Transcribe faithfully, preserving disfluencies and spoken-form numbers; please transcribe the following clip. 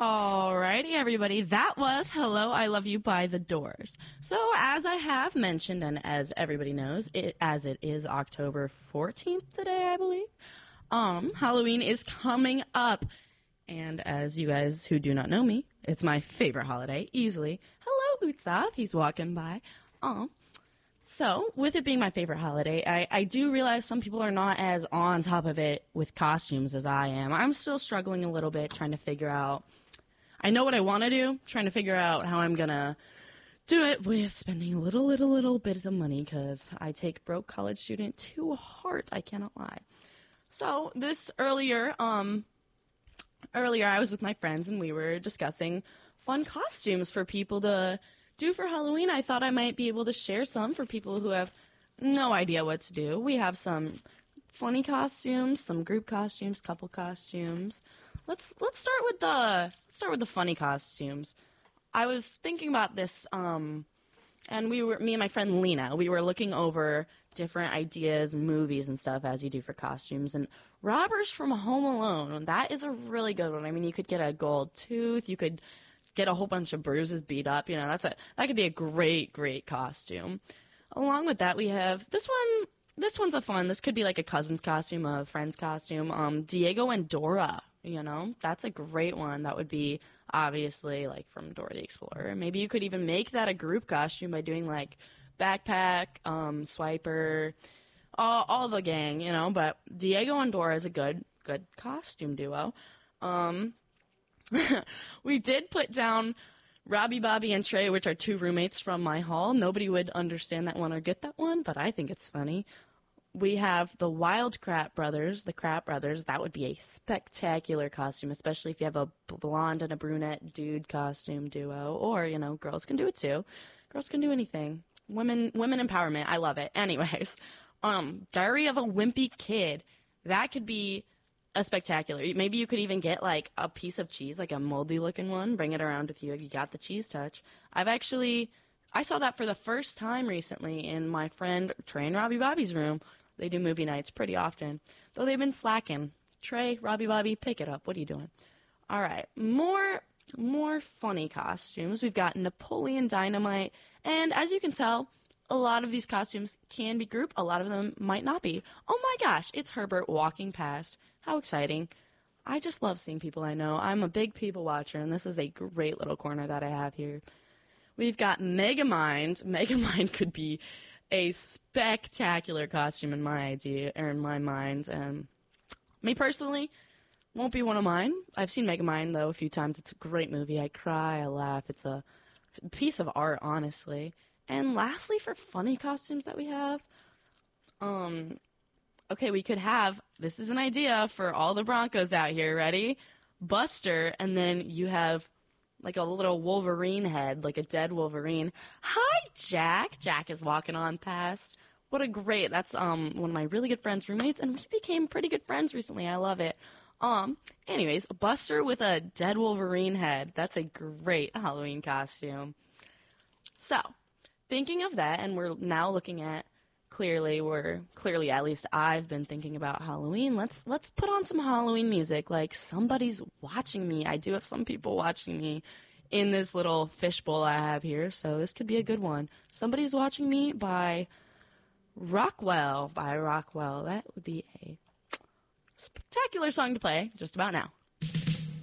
Alrighty, everybody. That was Hello, I Love You by The Doors. So, as I have mentioned, and as everybody knows, it, as it is October fourteenth today, I believe, um, Halloween is coming up. And as you guys who do not know me, it's my favorite holiday, easily. Hello, Utsav. He's walking by. Um, so, with it being my favorite holiday, I, I do realize some people are not as on top of it with costumes as I am. I'm still struggling a little bit, trying to figure out. I know what I want to do, trying to figure out how I'm going to do it with spending a little, little, little bit of money, because I take broke college student to heart, I cannot lie. So, this earlier, um, earlier I was with my friends, and we were discussing fun costumes for people to do for Halloween. I thought I might be able to share some for people who have no idea what to do. We have some funny costumes, some group costumes, couple costumes. Let's let's start with the let's start with the funny costumes. I was thinking about this, um, and we were me and my friend Lena. We were looking over different ideas and movies and stuff, as you do for costumes. And Robbers from Home Alone, that is a really good one. I mean, you could get a gold tooth, you could get a whole bunch of bruises, beat up. You know, that's a that could be a great, great costume. Along with that, we have this one. This one's a fun. This could be like a cousin's costume, a friend's costume. Um, Diego and Dora. You know, that's a great one. That would be obviously like from Dora the Explorer. Maybe you could even make that a group costume by doing like Backpack, um, Swiper, all, all the gang. You know, but Diego and Dora is a good, good costume duo. Um. We did put down Robbie, Bobby, and Trey, which are two roommates from my hall. Nobody would understand that one or get that one, but I think it's funny. We have the Wild Crap Brothers, the Crap Brothers. That would be a spectacular costume, especially if you have a blonde and a brunette dude costume duo. Or, you know, girls can do it too. Girls can do anything. Women women empowerment. I love it. Anyways, um, Diary of a Wimpy Kid. That could be a spectacular. Maybe you could even get like a piece of cheese, like a moldy looking one, bring it around with you. You got the cheese touch. I've actually, I saw that for the first time recently in my friend Trey and Robbie Bobby's room. They do movie nights pretty often, though they've been slacking. Trey, Robbie Bobby, pick it up. What are you doing? All right, more, more funny costumes. We've got Napoleon Dynamite, and as you can tell, a lot of these costumes can be group. A lot of them might not be. Oh my gosh, it's Herbert walking past. How exciting. I just love seeing people I know. I'm a big people watcher, and this is a great little corner that I have here. We've got Megamind. Megamind could be a spectacular costume in my idea, or in my mind. Um, me personally, won't be one of mine. I've seen Megamind, though, a few times. It's a great movie. I cry, I laugh. It's a piece of art, honestly. And lastly, for funny costumes that we have, um... okay, we could have, this is an idea for all the Broncos out here, ready? Buster, and then you have like a little Wolverine head, like a dead Wolverine. Hi, Jack. Jack is walking on past. What a great, that's um one of my really good friends' roommates, and we became pretty good friends recently. I love it. Um, anyways, Buster with a dead Wolverine head. That's a great Halloween costume. So, thinking of that, and we're now looking at Clearly, we're clearly at least I've been thinking about Halloween. Let's let's put on some Halloween music. Like somebody's watching me. I do have some people watching me in this little fishbowl I have here, so this could be a good one. Somebody's Watching Me by Rockwell. By Rockwell. That would be a spectacular song to play just about now.